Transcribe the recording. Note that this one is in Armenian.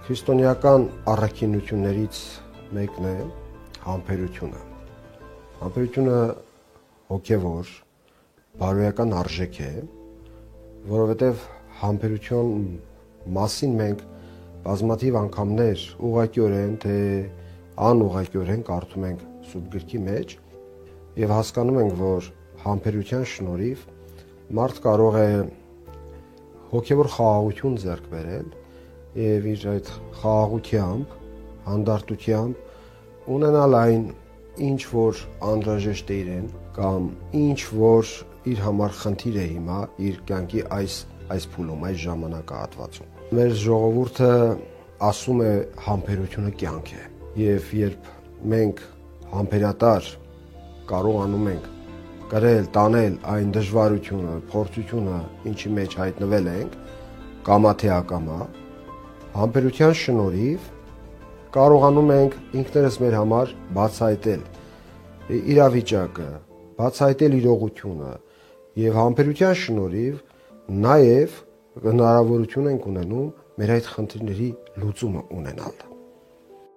Քրիստոնեական առաքինություններից մեկն է համբերությունը։ Համբերությունը հոգևոր, բարոյական արժեք է, որովհետև համբերություն մասին մենք բազմաթիվ անգամներ ուղղակիորեն, թե անուղղակիորեն կարդում ենք Սուրբ Գրքի մեջ եւ հասկանում ենք, որ համբերության շնորհիվ մարդ կարող է հոգևոր խաղաղություն ձեռք բերել եւ իր այդ խաղաղությամբ, հանդարտությամբ ունենալ այն, ինչ որ անհրաժեշտ է իրեն, կամ ինչ որ իր համար խնդիր է հիմա իր կյանքի այս փուլում, այս ժամանակահատվածում։ Մեր ժողովուրդը ասում է համբերությունը կյանք է, եւ երբ մենք համբերատար կարողանում ենք կրել, տանել այն դժվարությունը, փորձությունը, ինչի մեջ հայտնվել ենք, կամա թե ակամա, համբերության շնորհիվ կարողանում ենք ինքներս մեր համար բացահայտել իրավիճակը, բացահայտել իրողությունը եւ համբերության շնորհիվ նաեւ հնարավորություն ենք ունենում մեր այդ խնդիրների լուծումը ունենալ։